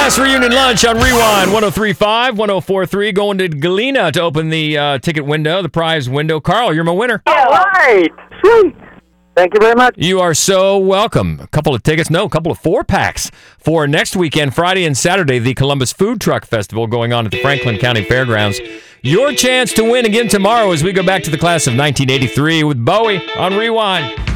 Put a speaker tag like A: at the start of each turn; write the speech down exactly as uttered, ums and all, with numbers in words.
A: Class reunion lunch on Rewind one oh three point five, one oh four point three. Going to Galena to open the uh, ticket window, the prize window. Carl, you're my winner.
B: All right. Sweet. Thank you very much.
A: You are so welcome. A couple of tickets, no, a couple of four packs for next weekend, Friday and Saturday, the Columbus Food Truck Festival going on at the Franklin County Fairgrounds. Your chance to win again tomorrow as we go back to the class of nineteen eighty-three with Bowie on Rewind.